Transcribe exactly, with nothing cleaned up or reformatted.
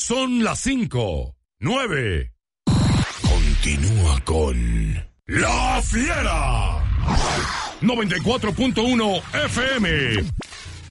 Son las cinco, nueve. Continúa con La Fiera. noventa y cuatro punto uno F M.